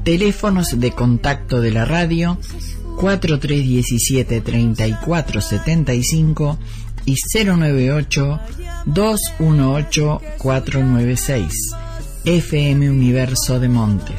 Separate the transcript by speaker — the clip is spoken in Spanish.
Speaker 1: Teléfonos de contacto de la radio 4317-3475 y 098-218-496. FM Universo de Montes.